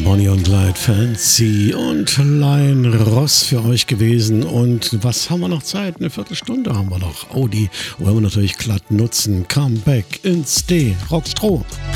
Bonnie und Clyde Fancy und Lion Ross für euch gewesen. Und was haben wir noch Zeit? Eine Viertelstunde haben wir noch. Oh, die wollen wir natürlich glatt nutzen. Come back ins D. Rockstroh.